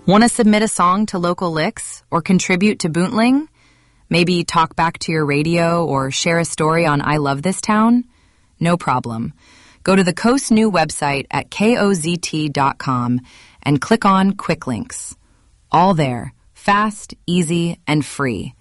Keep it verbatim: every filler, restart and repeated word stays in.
Want to submit a song to Local Licks or contribute to Boontling? Maybe talk back to your radio or share a story on I Love This Town? No problem. Go to the Coast New website at kozt dot com and click on Quick Links. All there, fast, easy, and free.